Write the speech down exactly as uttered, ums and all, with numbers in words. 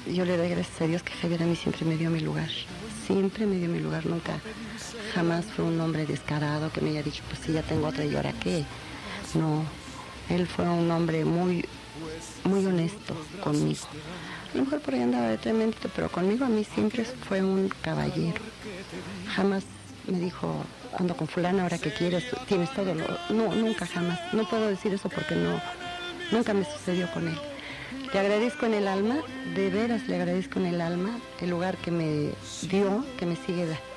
yo le doy gracias a Dios que Javier a mí siempre me dio mi lugar. Siempre me dio mi lugar, nunca, jamás fue un hombre descarado que me haya dicho, pues sí, ya tengo otra y ahora qué. No, él fue un hombre muy, muy honesto conmigo. A lo mejor por ahí andaba de tremendito, pero conmigo a mí siempre fue un caballero. Jamás me dijo, ando con fulana, ahora que quieres, tienes todo. Lo... No, nunca, jamás. No puedo decir eso porque no, nunca me sucedió con él. Le agradezco en el alma, de veras le agradezco en el alma el lugar que me dio, que me sigue